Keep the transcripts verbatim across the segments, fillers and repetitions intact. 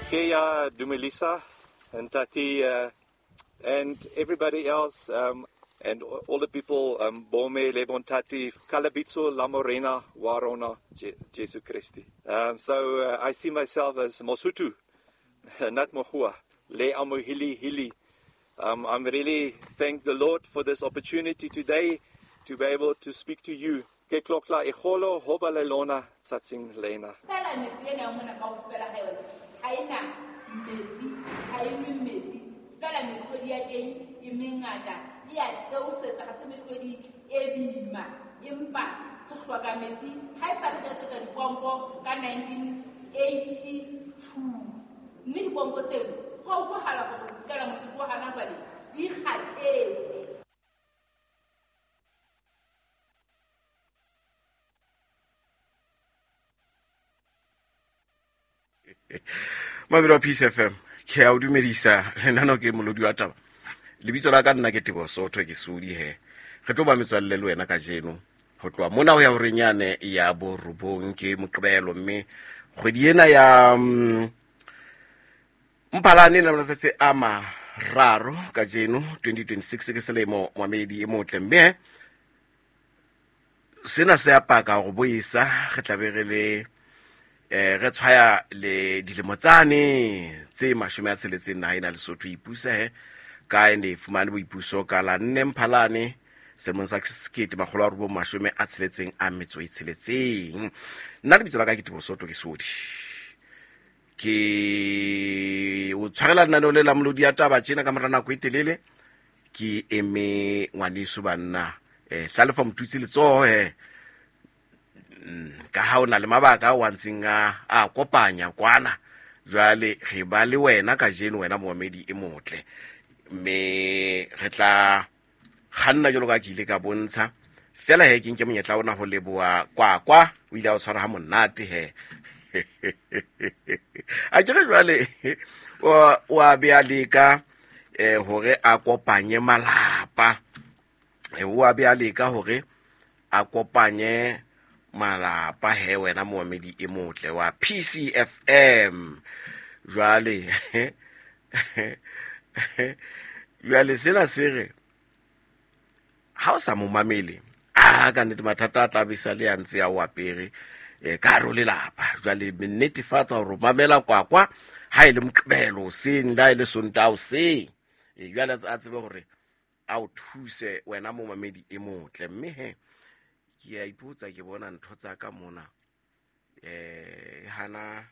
Keya Dumelisa and Tati uh, and everybody else, um, and all the people, um, Bome, Lebon Tati, Kalabitso, Lamorena, Warona, Je- Jesu Christi. Um, so uh, I see myself as Mosutu, not Mohua, Le Amohili Hili. Um, I'm really thank the Lord for this opportunity today to be able to speak to you. Ke klokla e kholo hoba le lona tsatsing lena. Fela metsi ena ya mona kaofela ha yona ha ena metsi ha e nwe metsi fela mehlodi ya teng e mengata e a theosetsa ga se mehlodi e bima empa re hloka metsi ha e sa re tsetsa dipompo ka nineteen eighty-two mme dipompo tseno ga o bohala gore go fitela motsotso wa hana jwale di kgathetse. Mabiro Peace F M ke a o dumedisa lenano ke molodi wa taba lebitso la ka nna ke Tebosotho ke Sudi he re tlo ba metswalle le wena ka jeno go tloa mona ho ya hore nyane ya bo rubong ke moqebelo mme kgwedi ena ya Mphalane na mona se ama raro ka jeno twenty twenty-six ke selemo moamedi e motle mme sena se apaka go boisa re tlaberele eh re tshwaya le dilemo tsane tse mashome a tsheletseng na ina le Sotho ipusa he ka ene fumane boipuso ka la nne Mphalane semong sa sekete magolo a rubo mashome a tsheletseng a metso e tsheletseng nna le bitsola ka ke Tebosotho ke Sudi ke o tshwarela nna le la molodi ya taba tsena ka morana go itelele ke eme ngwaneso banna eh tlalefa motutsi le tso he ka ha ona le mabaka wa ntseng a kopanya kwana jwale re ba le wena ka jeno wena moamedi e motle me re tla khanna jolo ka kile ka bontsha fela he ke nke monyetla ona ho leboa kwa kwa o ile a tshwara ha monate he a ke jwale wa wa bea leka eh hore a kopanye malapa e wa bea leka hore a kopanye malapa he wena moamedi e motle wa P C F M jwale jwale sena sere ha o sa mo mamele a ka nnete mathata a tla bisa le antse ya o apere e ka ro le lapa jwale netefatsa hore mamela kwa kwa ha ile mqebelo se nda ile sonta o se e jwale a tsebe hore a o thuse wena mo mamedi e motle mme he ke a ipotsa ke bona ntho tsa ka mona eh hana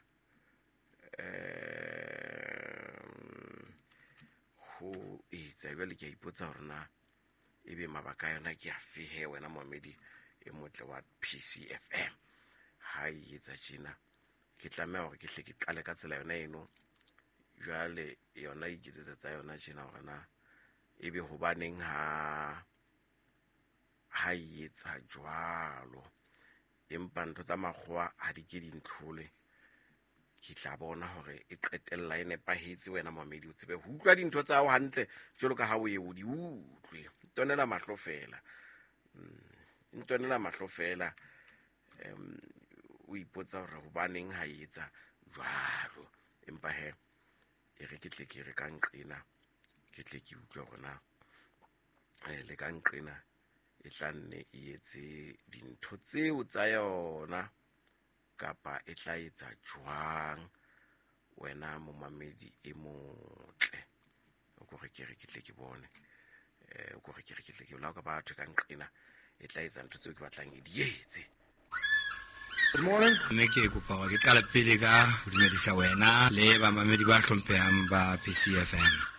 eh ho itse bele ke a ipotsa hore na ebe mabaka yona ke a fihe wena moamedi e motle wa P C F M ha itsa tjena ke tlameha hore ke hle ke qale ka tsela yona eno jwale yona iketsetsa tsa yona tjena hore na ebe ho baneng ha ha yetsa jwalo empa ntho tsa magwa ha di ke dintlhole ke tla bona hore e qetella ene pahetse wena moamedi o tsebe ho utlwa dintho tsa ho hantle jolo ka ha o ye o di utlwe tonela mahlo fela ntonela mahlo fela em o ipotsa hore ho baneng ha yetsa jwalo empa he e re ke tle ke re ka nqina ke tle ke utlwa gona eh le ka nqina e tla nne e etse dintho tseo tsa yona kapa e tla etsa jwang wena momamedi e motle o go re ke re ke tle ke bone eh o go re ke re ke tle ke la ka batho ka nqina e tla etsa ntho tseo ke batlang e di etse. Good morning. Me ke kopa ke qala pele ka ho dumedisa wena le ba mamedi ba hlomphehang ba P C F M.